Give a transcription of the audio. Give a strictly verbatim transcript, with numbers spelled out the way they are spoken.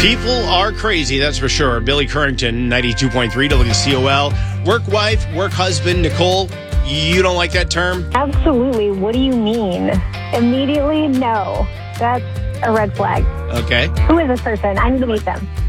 People are crazy, that's for sure. Billy Currington, ninety-two point three W C O L. Work wife, work husband. Nicole, you don't like that term? Absolutely. What do you mean? Immediately, no. That's a red flag. Okay. Who is this person? I need to meet them.